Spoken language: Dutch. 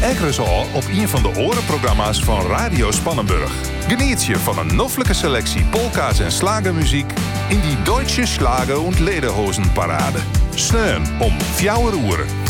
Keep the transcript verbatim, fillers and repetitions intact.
Ekkeres al op een van de orenprogramma's van Radio Spannenburg. Geniet je van een noffelijke selectie polka's en slagermuziek in die Deutsche Schlager- und Lederhosenparade. Sneun om vier uur.